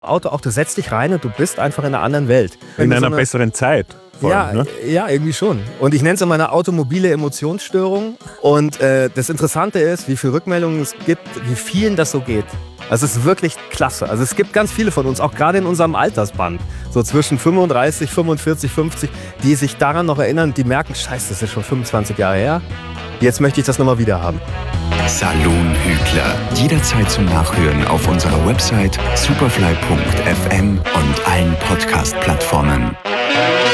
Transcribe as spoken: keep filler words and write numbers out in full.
Auto auch, du setzt dich rein und du bist einfach in einer anderen Welt. Wenn In du einer so eine, besseren Zeit. Vor ja, allem, ne? ja, irgendwie schon. Und ich nenne es immer eine automobile Emotionsstörung. Und äh, das Interessante ist, wie viele Rückmeldungen es gibt, wie vielen das so geht. Also es ist wirklich klasse. Also es gibt ganz viele von uns, auch gerade in unserem Altersband, so zwischen fünfunddreißig, fünfundvierzig, fünfzig, die sich daran noch erinnern, die merken, scheiße, das ist schon fünfundzwanzig Jahre her. Jetzt möchte ich das nochmal wieder haben. Saloon Hügler. Jederzeit zum Nachhören auf unserer Website superfly punkt f m und allen Podcast-Plattformen.